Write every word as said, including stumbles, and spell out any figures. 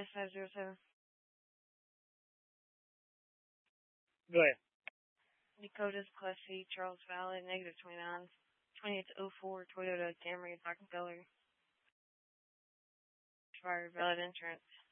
S five zero seven. Go ahead. Dakota's Class C, Charles Valley, negative twenty-nine. twenty-eight oh four, Toyota Camry, black color. Expired valid insurance.